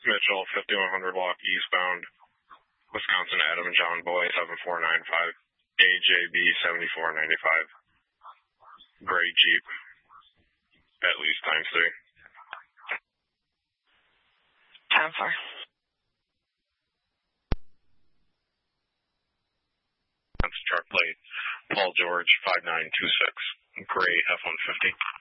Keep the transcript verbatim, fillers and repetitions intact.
Mitchell, fifty-one hundred block eastbound, Wisconsin Adam and John Boy, seven four nine five, A J B seventy-four ninety-five. Gray Jeep, at least times three. Time for. That's truck plate, Paul George, five nine two six, gray F one fifty.